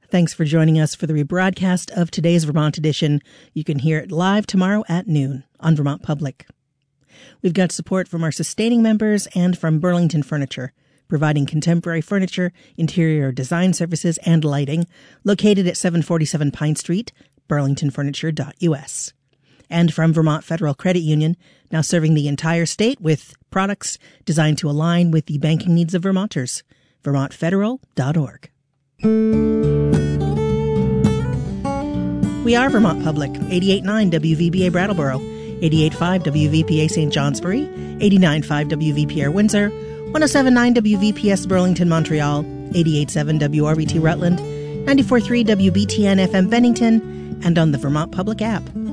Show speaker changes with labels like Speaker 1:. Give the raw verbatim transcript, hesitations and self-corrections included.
Speaker 1: Thanks for joining us for the rebroadcast of today's Vermont edition. You can hear it live tomorrow at noon on Vermont Public. We've got support from our sustaining members and from Burlington Furniture, providing contemporary furniture, interior design services, and lighting, located at seven forty-seven Pine Street, burlington furniture dot U S. And from Vermont Federal Credit Union, now serving the entire state with products designed to align with the banking needs of Vermonters. vermont federal dot org. We are Vermont Public, eighty-eight point nine W V B A Brattleboro, eighty-eight point five W V P A Saint Johnsbury, eighty-nine point five W V P R Windsor, one oh seven point nine W V P S Burlington, Montreal, eighty-eight point seven W R V T Rutland, ninety-four point three W B T N F M Bennington, and on the Vermont Public app.